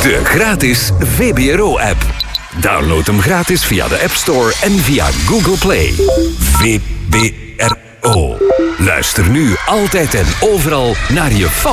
De gratis VBRO-app. Download hem gratis via de App Store en via Google Play. VBRO. Luister nu altijd en overal naar je